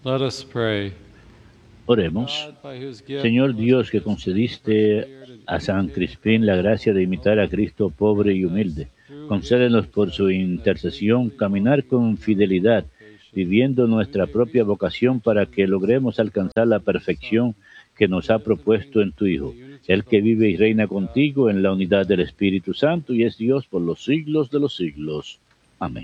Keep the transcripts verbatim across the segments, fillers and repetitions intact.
Let us pray. Oremos. God, by whose gift Señor most Dios, que Christians concediste persevered and a San imitated Crispín la Christ, gracia de imitar a Cristo pobre y grant us humilde, through his concédenos por su intercession that intercesión faithfully caminar walking con in our own fidelidad, vocation, viviendo we nuestra may propia reach the vocación para perfection que that is logremos fitting for alcanzar us la in your Son, perfección que who nos ha lives and reigns propuesto en tu with you in the Hijo, unity of el the que Holy vive y reina Spirit, God, contigo en la forever and unidad del ever. Espíritu Santo y es Dios por los siglos de los siglos. Amén.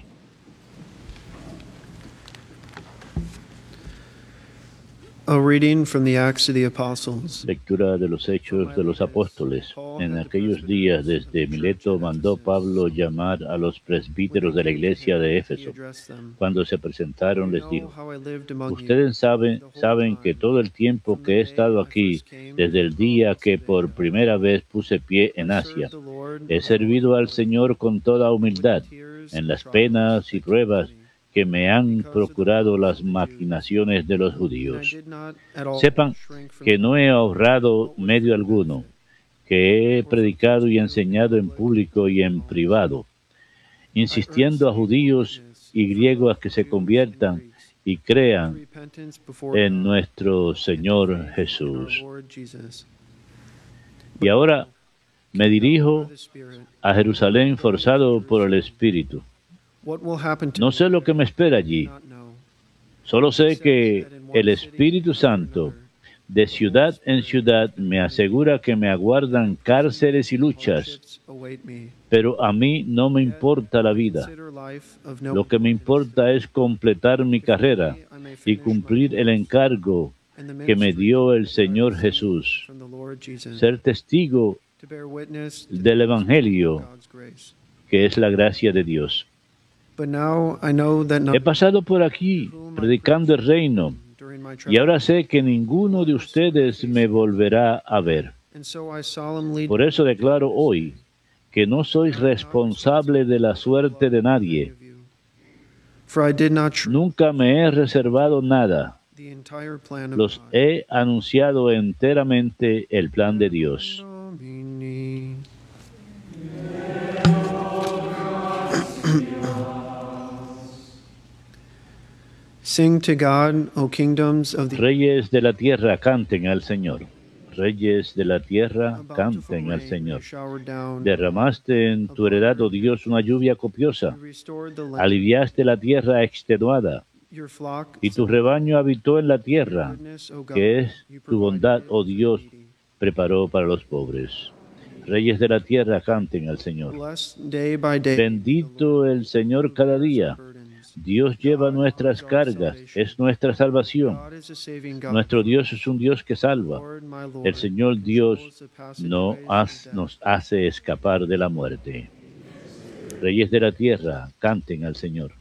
A reading from the Acts of the Apostles. Lectura de los Hechos de los Apóstoles. En aquellos días, desde Mileto, mandó Pablo llamar a los presbíteros de la iglesia de Éfeso. Cuando se presentaron, les dijo: Ustedes saben, saben que todo el tiempo que he estado aquí, desde el día que por primera vez puse pie en Asia, he servido al Señor con toda humildad, en las penas y pruebas que me han procurado las maquinaciones de los judíos. Sepan que no he ahorrado medio alguno, que he predicado y enseñado en público y en privado, insistiendo a judíos y griegos a que se conviertan y crean en nuestro Señor Jesús. Y ahora me dirijo a Jerusalén forzado por el Espíritu. No sé lo que me espera allí. Solo sé que el Espíritu Santo, de ciudad en ciudad, me asegura que me aguardan cárceles y luchas, pero a mí no me importa la vida. Lo que me importa es completar mi carrera y cumplir el encargo que me dio el Señor Jesús, ser testigo del Evangelio, que es la gracia de Dios. He pasado por aquí predicando el reino y ahora sé que ninguno de ustedes me volverá a ver. Por eso declaro hoy que no soy responsable de la suerte de nadie. Nunca me he reservado nada. Los he anunciado enteramente el plan de Dios. Sing to God, O kingdoms of the Reyes de la tierra, canten al Señor. Reyes de la tierra, canten al Señor. Derramaste en tu heredad, oh Dios, una lluvia copiosa. Aliviaste la tierra extenuada. Y tu rebaño habitó en la tierra, que es tu bondad, oh Dios, preparó para los pobres. Reyes de la tierra, canten al Señor. Bendito el Señor cada día. Dios lleva nuestras cargas, es nuestra salvación. Nuestro Dios es un Dios que salva. El Señor Dios no has, nos hace escapar de la muerte. Reyes de la tierra, canten al Señor.